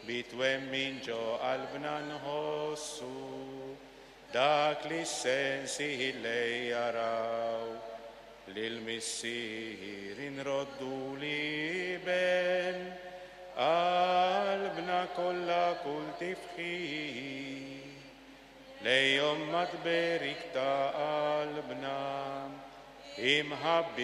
Bitwemminjo albnan hosu, dak lisensi lei arau, lil missirin roddu liben, albna kolla kultifhi, lei ommat berikta albna, im habbi